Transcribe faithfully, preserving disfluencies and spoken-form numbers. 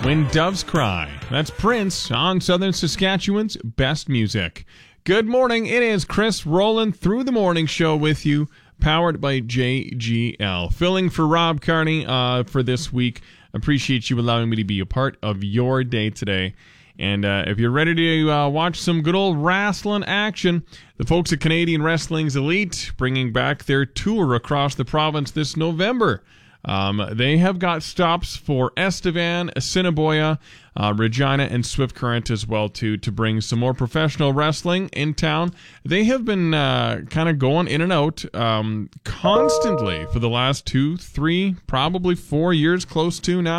When Doves Cry. That's Prince on Southern Saskatchewan's best music. Good morning. It is Chris rolling through the morning show with you, powered by J G L. Filling for Rob Carney uh, for this week. Appreciate you allowing me to be a part of your day today. And uh, if you're ready to uh, watch some good old wrestling action, the folks at Canadian Wrestling's Elite bringing back their tour across the province this November. Um, they have got stops for Estevan, Assiniboia, uh, Regina, and Swift Current as well, too, to bring some more professional wrestling in town. They have been uh, kind of going in and out um, constantly for the last two, three, probably four years, close to now.